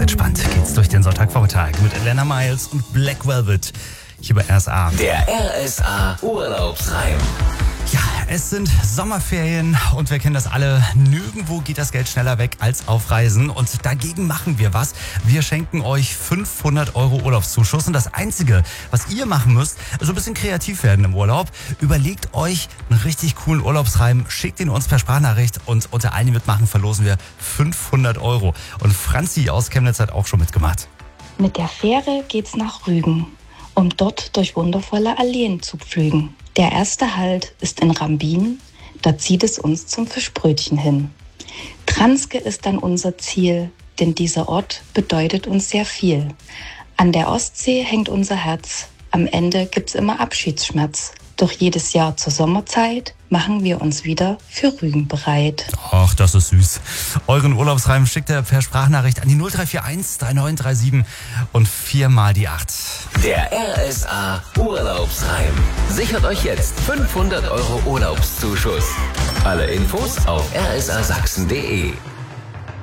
entspannt geht's durch den Sonntagvormittag mit Elena Miles und Black Velvet hier bei RSA. Der RSA Urlaubsreim. Ja, es sind Sommerferien und wir kennen das alle. Nirgendwo geht das Geld schneller weg als auf Reisen. Und dagegen machen wir was. Wir schenken euch 500 € Urlaubszuschuss. Und das Einzige, was ihr machen müsst, ist so ein bisschen kreativ werden im Urlaub. Überlegt euch einen richtig coolen Urlaubsreim, schickt ihn uns per Sprachnachricht und unter allen, die mitmachen, verlosen wir 500 €. Und Franzi aus Chemnitz hat auch schon mitgemacht. Mit der Fähre geht's nach Rügen, um dort durch wundervolle Alleen zu pflügen. Der erste Halt ist in Rambin, da zieht es uns zum Fischbrötchen hin. Transke ist dann unser Ziel, denn dieser Ort bedeutet uns sehr viel. An der Ostsee hängt unser Herz, am Ende gibt's immer Abschiedsschmerz. Doch jedes Jahr zur Sommerzeit machen wir uns wieder für Rügen bereit. Ach, das ist süß. Euren Urlaubsreim schickt ihr per Sprachnachricht an die 0341 3937 und 4 mal die 8. Der RSA Urlaubsreim. Sichert euch jetzt 500 € Urlaubszuschuss. Alle Infos auf rsasachsen.de.